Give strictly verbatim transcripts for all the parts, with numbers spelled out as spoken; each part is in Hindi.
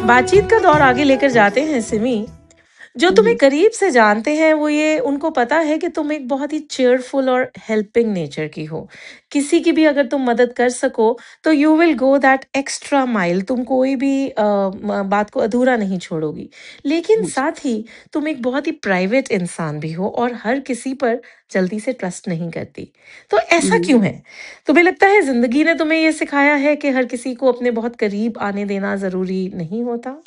बातचीत का दौर आगे लेकर जाते हैं सिमी। जो हुँ, तुम्हें हुँ। करीब से जानते हैं वो ये उनको पता है कि तुम एक बहुत ही चीयरफुल और हेल्पिंग नेचर की हो। किसी की भी अगर तुम मदद कर सको तो you will go that extra mile. तुम कोई भी अ, म बात को अधूरा नहीं छोड़ोगी। लेकिन हाँ जी। साथ ही तुम एक बहुत ही प्राइवेट इंसान भी हो और हर किसी पर जल्दी से ट्रस्ट नहीं करती। तो हुँ, ऐसा हुँ। क्यों है? तुम्हें लगता है ज़िंदगी ने तुम्हें ये सिखाया है कि हर किसी को अपने बहुत करीब आने देना ज़रूरी नहीं होता?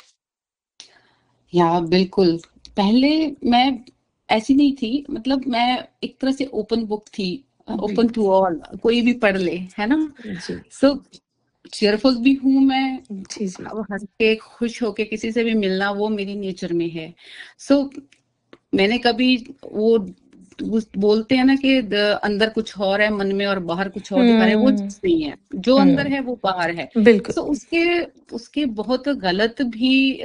या बिल्कुल, पहले मैं ऐसी नहीं थी, मतलब मैं एक तरह से ओपन बुक थी, अ, जी। ओपन टू ऑल, कोई भी पढ़ ले, है ना? जी। सो चीयरफुल भी हूँ मैं, जी, जी। अब हँस के, खुश होके किसी से भी मिलना वो मेरी नेचर में है। सो मैंने कभी वो उस बोलते हैं ना कि द अंदर कुछ और है मन में और बाहर कुछ और दिखा रहे हैं, वो हुँ, चीज़ नहीं है। जो अंदर हुँ, है वो बाहर है। बिल्कुल। सो उसके उसके बहुत गलत भी अ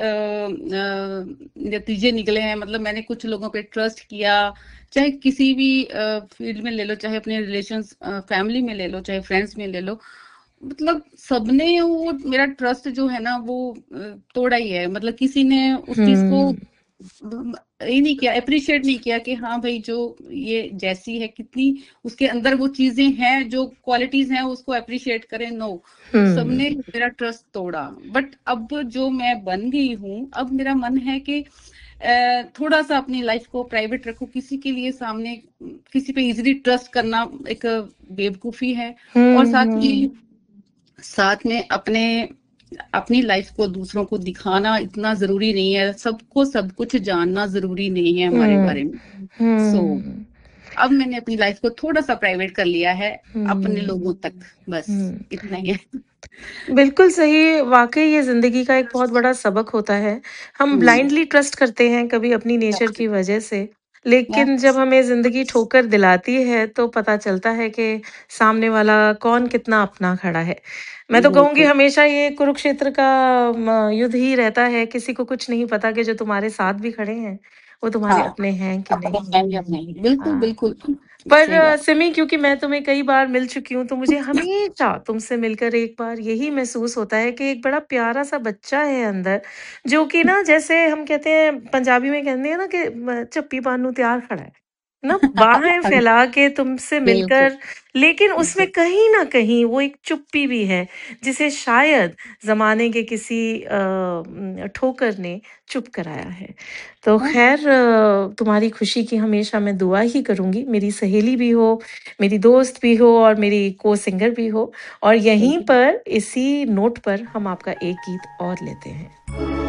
अ, नतीजे निकले हैं। मतलब मैंने कुछ लोगों पे ट्रस्ट किया, चाहे किसी भी अ, फील्ड में ले लो, चाहे अपने रिलेशंस अ, फैमिली में ले लो, चाहे फ्रेंड्स में ले लो। मतलब सबने वो मेरा ट्रस्ट जो है ना वो अ, तोड़ा ही है। मतलब किसी ने उस चीज़ को हुँ, ब ये नहीं किया, एप्रिशिएट नहीं किया कि हाँ भाई, जो ये जैसी है, कितनी उसके अंदर वो चीज़ें हैं, जो क्वालिटीज़ हैं उसको एप्रिशिएट करें, नो। हुँ, सबने मेरा ट्रस्ट तोड़ा। बट अब जो मैं बन गई हूँ, अब मेरा मन है कि अ, थोड़ा-सा अपनी लाइफ़ को प्राइवेट रखूँ। किसी के लिए सामने किसी पे ईज़िली ट्रस्ट करना एक बेवकूफ़ी है। और हुँ, साथ ही हुँ, साथ में अपने अपनी लाइफ को दूसरों को दिखाना इतना ज़रूरी नहीं है। सबको सब कुछ जानना ज़रूरी नहीं है हमारे हुँ, बारे में। सो हुँ, अब मैंने अपनी लाइफ को थोड़ा-सा प्राइवेट कर लिया है, अपने हुँ, लोगों तक, बस हुँ। इतना ही है। बिल्कुल सही, वाक़ई ये ज़िंदगी का एक बहुत बड़ा सबक होता है। हम हुँ, ब्लाइंडली ट्रस्ट करते हैं कभी अपनी नेचर की वजह से, लेकिन जब यस, हमें ज़िंदगी ठोकर दिलाती है, तो पता चलता है कि सामने वाला कौन कितना अपना खड़ा है। मैं तो कहूँगी बिल्कुल। हमेशा ये कुरुक्षेत्र का म युद्ध ही रहता है, किसी को कुछ नहीं पता कि जो तुम्हारे साथ भी खड़े हैं, वो तुम्हारे हाँ, अपने हैं कि अपने नहीं। हैं या नहीं। बिल्कुल, हाँ। बिल्कुल, पर सही अ, बात। सिमी, क्योंकि मैं तुम्हें कई बार मिल चुकी हूँ, तो मुझे हमेशा तुमसे मिलकर एक बार यही महसूस होता है कि एक बड़ा प्यारा-सा बच्चा है अंदर, जो कि ना जैसे हम कहते हैं पंजाबी में कहते हैं ना कि म झप्पी पान नूं तैयार खड़ा है। ना बाहें हाँ, फैला के तुमसे बिल्कुल, मिलकर, लेकिन उसमें बिल कहीं न कहीं वो एक चुप्पी भी है, जिसे शायद ज़माने के किसी अ, उम, ठोकर ने चुप कराया है। तो हाँ, ख़ैर, अ, तुम्हारी खुशी की हमेशा मैं दुआ ही करूँगी। मेरी सहेली भी हो, मेरी दोस्त भी हो और मेरी को-सिंगर भी हो, और यहीं बिल्कुल। पर इसी नोट पर हम आपका एक गीत और लेते हैं।